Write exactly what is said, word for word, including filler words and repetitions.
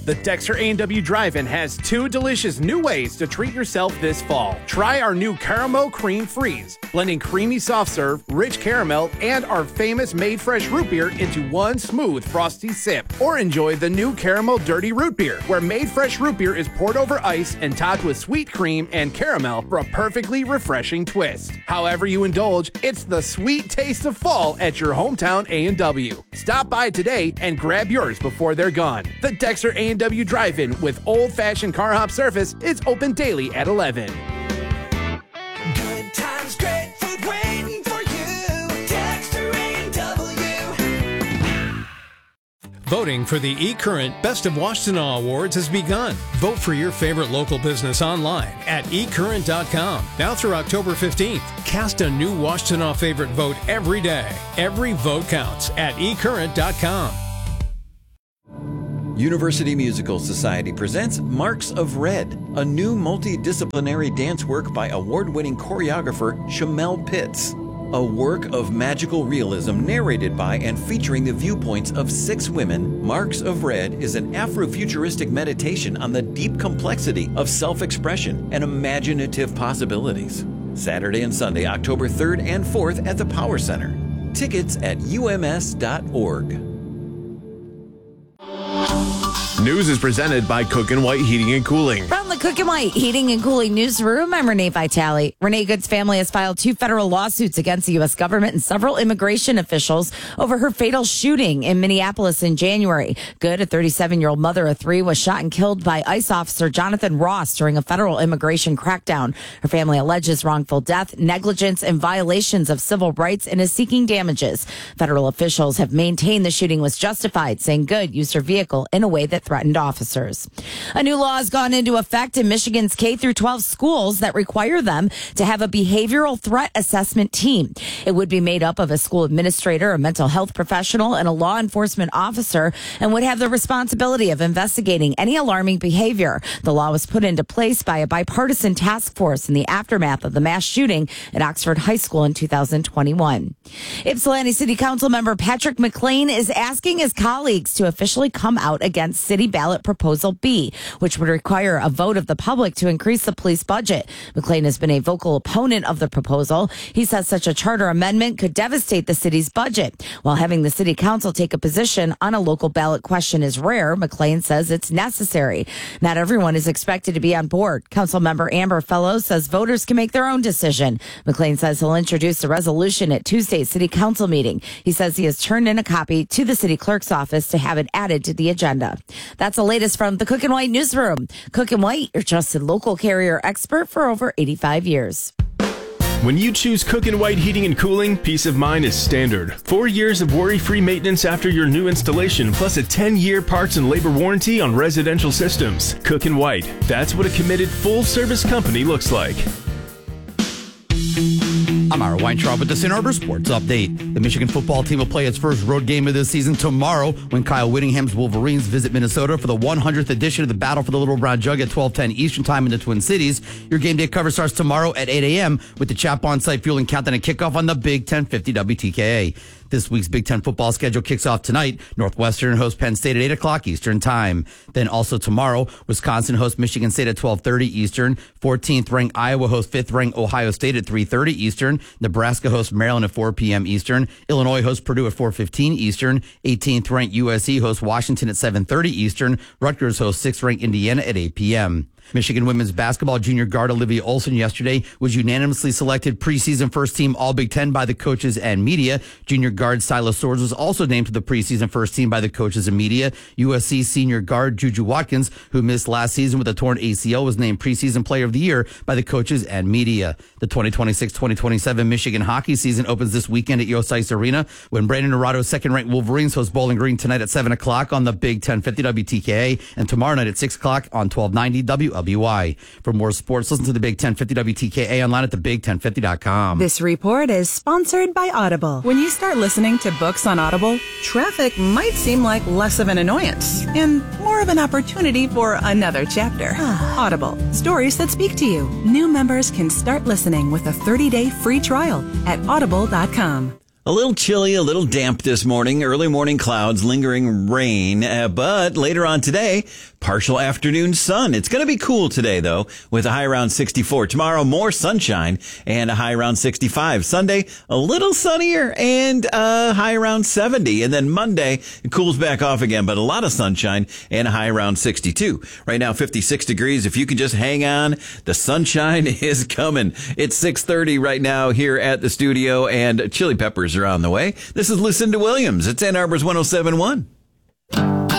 The Dexter A and W Drive-In has two delicious new ways to treat yourself this fall. Try our new Caramel Cream Freeze, blending creamy soft serve, rich caramel, and our famous made fresh root beer into one smooth frosty sip. Or enjoy the new Caramel Dirty Root Beer, where made fresh root beer is poured over ice and topped with sweet cream and caramel for a perfectly refreshing twist. However you indulge, it's the sweet taste of fall at your hometown A and W. Stop by today and grab yours before they're gone. The Dexter A and W Drive-In with old-fashioned car hop service is open daily at eleven. Good times, great food waiting for you. Dexter A and W. Voting for the eCurrent Best of Washtenaw Awards has begun. Vote for your favorite local business online at e current dot com. Now through October fifteenth. Cast a new Washtenaw favorite vote every day. Every vote counts at e current dot com. University Musical Society presents Marks of Red, a new multidisciplinary dance work by award-winning choreographer Shamel Pitts. A work of magical realism narrated by and featuring the viewpoints of six women, Marks of Red is an Afrofuturistic meditation on the deep complexity of self-expression and imaginative possibilities. Saturday and Sunday, October third and fourth at the Power Center. Tickets at u m s dot org. News is presented by Cook and White Heating and Cooling. From the Cook and White Heating and Cooling Newsroom, I'm Renee Vitale. Renee Good's family has filed two federal lawsuits against the U S government and several immigration officials over her fatal shooting in Minneapolis in January. Good, a thirty-seven-year-old mother of three, was shot and killed by ICE officer Jonathan Ross during a federal immigration crackdown. Her family alleges wrongful death, negligence, and violations of civil rights and is seeking damages. Federal officials have maintained the shooting was justified, saying Good used her vehicle in a way that threatened officers. A new law has gone into effect in Michigan's K through twelve schools that require them to have a behavioral threat assessment team. It would be made up of a school administrator, a mental health professional, and a law enforcement officer, and would have the responsibility of investigating any alarming behavior. The law was put into place by a bipartisan task force in the aftermath of the mass shooting at Oxford High School in two thousand twenty-one. Ypsilanti City Council member Patrick McLean is asking his colleagues to officially come out against City Ballot Proposal B, which would require a vote of the public to increase the police budget. McLean has been a vocal opponent of the proposal. He says such a charter amendment could devastate the city's budget. While having the city council take a position on a local ballot question is rare, McLean says it's necessary. Not everyone is expected to be on board. Council member Amber Fellows says voters can make their own decision. McLean says he'll introduce the resolution at Tuesday's city council meeting. He says he has turned in a copy to the city clerk's office to have it added to the agenda. That's the latest from the Cook and White Newsroom. Cook and White, your trusted local carrier expert for over eighty-five years. When you choose Cook and White Heating and Cooling, peace of mind is standard. Four years of worry-free maintenance after your new installation, plus a ten-year parts and labor warranty on residential systems. Cook and White, that's what a committed full-service company looks like. I'm Ira Weintraub with the Saint Arbor Sports Update. The Michigan football team will play its first road game of this season tomorrow when Kyle Whittingham's Wolverines visit Minnesota for the one hundredth edition of the Battle for the Little Brown Jug at twelve ten Eastern Time in the Twin Cities. Your game day cover starts tomorrow at eight a.m. with the Chap on-site fueling countdown and kickoff on the Big ten fifty W T K A. This week's Big Ten football schedule kicks off tonight. Northwestern hosts Penn State at eight o'clock Eastern Time. Then also tomorrow, Wisconsin hosts Michigan State at twelve thirty Eastern. fourteenth ranked Iowa hosts fifth ranked Ohio State at three thirty Eastern. Nebraska hosts Maryland at four p.m. Eastern. Illinois hosts Purdue at four fifteen Eastern. eighteenth ranked U S C hosts Washington at seven thirty Eastern. Rutgers hosts sixth ranked Indiana at eight p.m. Michigan women's basketball junior guard Olivia Olson yesterday was unanimously selected preseason first team All Big Ten by the coaches and media. Junior guard Silas Swords was also named to the preseason first team by the coaches and media. U S C senior guard Juju Watkins, who missed last season with a torn A C L, was named preseason player of the year by the coaches and media. The twenty twenty-six twenty twenty-seven Michigan hockey season opens this weekend at Yost Ice Arena when Brandon Norado's second-ranked Wolverines host Bowling Green tonight at seven o'clock on the Big ten fifty W T K A and tomorrow night at six o'clock on twelve ninety W L B Y. For more sports, listen to the Big ten fifty W T K A online at the big ten fifty dot com. This report is sponsored by Audible. When you start listening to books on Audible, traffic might seem like less of an annoyance and more of an opportunity for another chapter. Audible, stories that speak to you. New members can start listening with a thirty-day free trial at audible dot com. A little chilly, a little damp this morning. Early morning clouds, lingering rain. Uh, but later on today, partial afternoon sun. It's going to be cool today, though, with a high around sixty-four. Tomorrow, more sunshine and a high around sixty-five. Sunday, a little sunnier and a high around seventy. And then Monday, it cools back off again, but a lot of sunshine and a high around sixty-two. Right now, fifty-six degrees. If you can just hang on, the sunshine is coming. It's six thirty right now here at the studio, and Chili Peppers are on the way. This is Lucinda Williams. It's Ann Arbor's one oh seven point one.